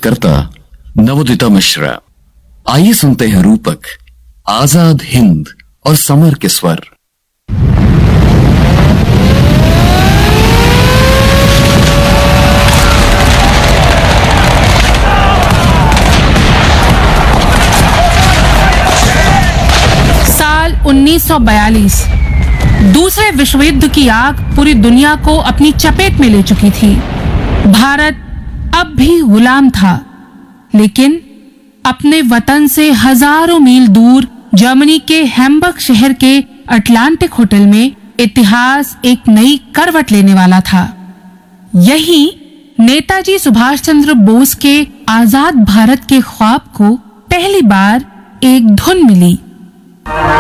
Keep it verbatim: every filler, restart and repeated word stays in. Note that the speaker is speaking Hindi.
करता नवोदिता मिश्रा। आइए सुनते हैं रूपक, आजाद हिंद और समर के स्वर। साल उन्नीस सौ बयालीस। दूसरे विश्व युद्ध की आग पूरी दुनिया को अपनी चपेट में ले चुकी थी। भारत अब भी गुलाम था, लेकिन अपने वतन से हजारों मील दूर जर्मनी के हैम्बर्ग शहर के अटलांटिक होटल में इतिहास एक नई करवट लेने वाला था। यही नेताजी सुभाष चंद्र बोस के आजाद भारत के ख्वाब को पहली बार एक धुन मिली।